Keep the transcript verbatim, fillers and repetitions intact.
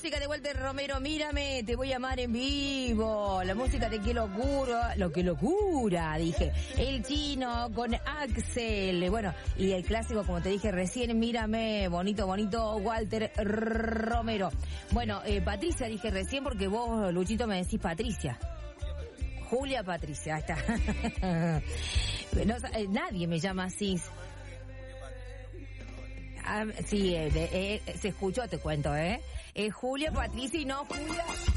música de Walter Romero, mírame, te voy a amar en vivo. La música de Qué Locura, lo que locura, dije. El Chino con Axel. Bueno, y el clásico, como te dije recién, mírame, bonito, bonito, Walter Romero. Bueno, eh, Patricia dije recién porque vos, Luchito, me decís Patricia. Julia Patricia, ahí está. No, eh, nadie me llama así. Ah, sí, eh, eh, se escuchó, te cuento, ¿eh? Es Julia Patricia y no Julia...